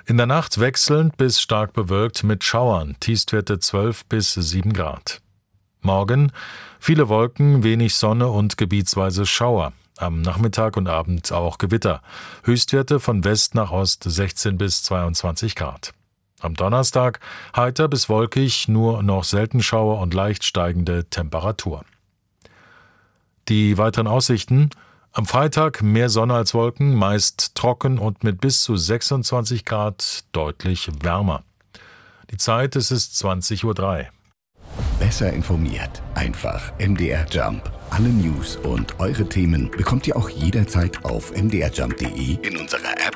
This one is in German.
In der Nacht wechselnd bis stark bewölkt mit Schauern, Tiefstwerte 12 bis 7 Grad. Morgen viele Wolken, wenig Sonne und gebietsweise Schauer. Am Nachmittag und Abend auch Gewitter. Höchstwerte von West nach Ost 16 bis 22 Grad. Am Donnerstag heiter bis wolkig, nur noch selten Schauer und leicht steigende Temperatur. Die weiteren Aussichten: Am Freitag mehr Sonne als Wolken, meist trocken und mit bis zu 26 Grad deutlich wärmer. Die Zeit, es ist 20:03 Uhr. Besser informiert, einfach MDR Jump. Alle News und eure Themen bekommt ihr auch jederzeit auf mdrjump.de, in unserer App